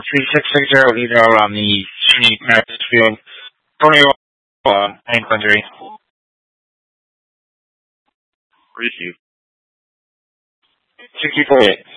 3660 Eagle on the SUNY practice field. Tornado, ankle injury. Receive. 64-8.